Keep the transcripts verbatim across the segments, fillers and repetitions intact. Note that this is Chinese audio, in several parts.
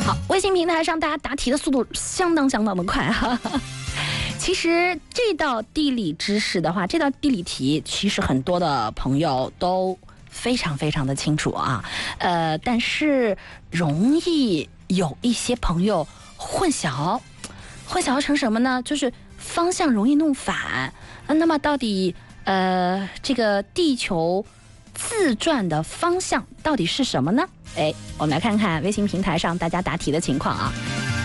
好，微信平台上大家答题的速度相当相当的快哈、啊。其实这道地理知识的话，这道地理题其实很多的朋友都非常非常的清楚啊，呃，但是容易有一些朋友混淆，混淆成什么呢？就是方向容易弄反。那么到底呃这个地球自转的方向到底是什么呢？哎，我们来看看微信平台上大家答题的情况啊。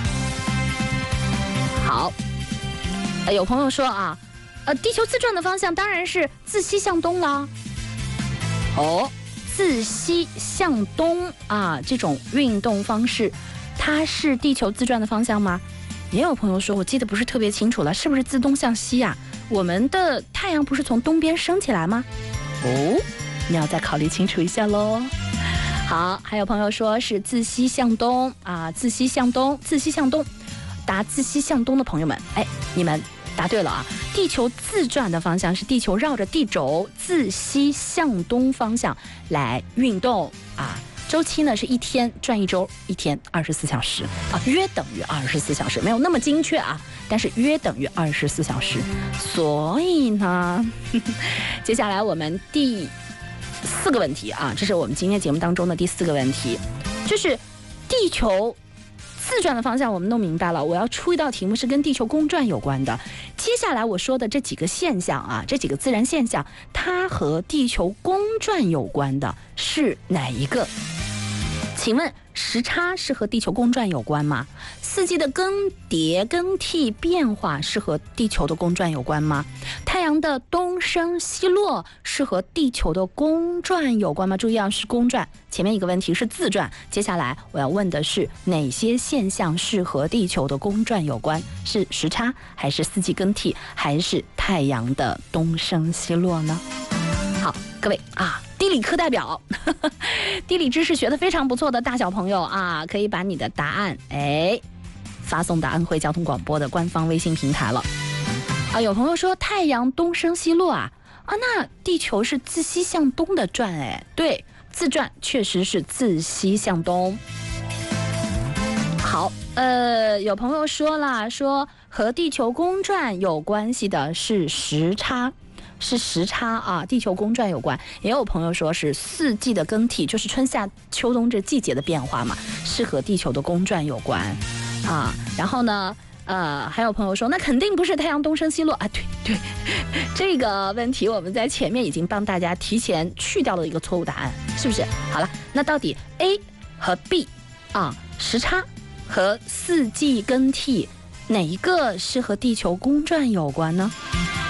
好。有朋友说啊，呃，地球自转的方向当然是自西向东啦。哦，自西向东啊，这种运动方式，它是地球自转的方向吗？也有朋友说，我记得不是特别清楚了，是不是自东向西呀、啊？我们的太阳不是从东边升起来吗？哦，你要再考虑清楚一下喽。好，还有朋友说是自西向东啊，自西向东，自西向东。答自西向东的朋友们，哎，你们答对了啊！地球自转的方向是地球绕着地轴自西向东方向来运动啊，周期呢是一天转一周，一天二十四小时啊，约等于二十四小时，没有那么精确啊，但是约等于二十四小时。所以呢，呵呵接下来我们第四个问题啊，这是我们今天节目当中的第四个问题，就是地球自转的方向我们弄明白了，我要出一道题目是跟地球公转有关的。接下来我说的这几个现象啊，这几个自然现象，它和地球公转有关的是哪一个？请问时差是和地球公转有关吗？四季的更迭更替变化是和地球的公转有关吗？太阳的东升西落是和地球的公转有关吗？注意啊，是公转，前面一个问题是自转，接下来我要问的是哪些现象是和地球的公转有关？是时差还是四季更替还是太阳的东升西落呢？好，各位啊，地理课代表呵呵地理知识学得非常不错的大小朋友啊，可以把你的答案哎发送到安徽交通广播的官方微信平台了啊。有朋友说太阳东升西落啊啊，那地球是自西向东的转哎，对，自转确实是自西向东。好，呃，有朋友说了，说和地球公转有关系的是时差。是时差啊，地球公转有关。也有朋友说是四季的更替，就是春夏秋冬这季节的变化嘛，是和地球的公转有关啊。然后呢，呃，还有朋友说，那肯定不是太阳东升西落啊。对对，这个问题我们在前面已经帮大家提前去掉了一个错误答案，是不是？好了，那到底 A 和 B 啊，时差和四季更替哪一个是和地球公转有关呢？